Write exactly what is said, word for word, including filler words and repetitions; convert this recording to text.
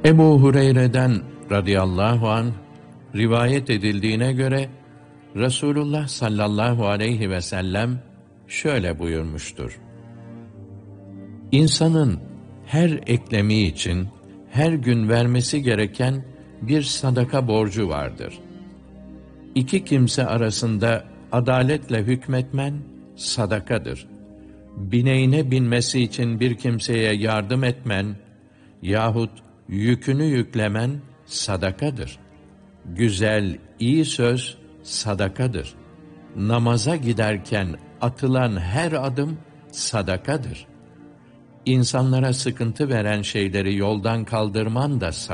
Ebu Hureyre'den radıyallahu anh rivayet edildiğine göre Resulullah sallallahu aleyhi ve sellem şöyle buyurmuştur: İnsanın her eklemi için her gün vermesi gereken bir sadaka borcu vardır. İki kimse arasında adaletle hükmetmen sadakadır. Bineğine binmesi için bir kimseye yardım etmen yahut yükünü yüklemen sadakadır. Güzel, iyi söz sadakadır. Namaza giderken atılan her adım sadakadır. İnsanlara sıkıntı veren şeyleri yoldan kaldırman da sadakadır.